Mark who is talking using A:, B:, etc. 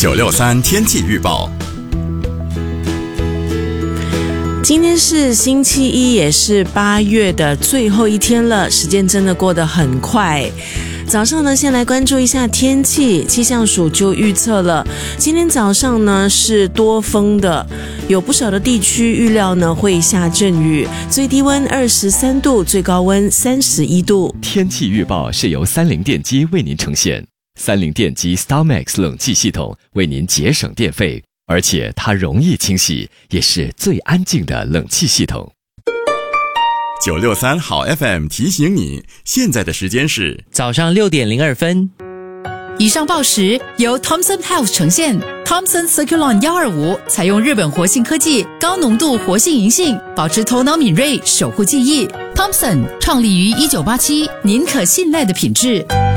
A: 963天气预报。
B: 今天是星期一，也是8月的最后一天了，时间真的过得很快。早上呢，先来关注一下天气，气象署就预测了，今天早上呢是多风的，有不少的地区预料呢会下阵雨，最低温23度，最高温31度。
C: 天气预报是由三菱电机为您呈现，三菱电机 StarMax 冷气系统为您节省电费，而且它容易清洗，也是最安静的冷气系统。
A: 963好 FM 提醒你，现在的时间是
D: 早上6点02分。
E: 以上报时由 Thomson Health 呈现。Thomson Circulon 125采用日本活性科技，高浓度活性银杏，保持头脑敏锐，守护记忆。Thomson 创立于1987，您可信赖的品质。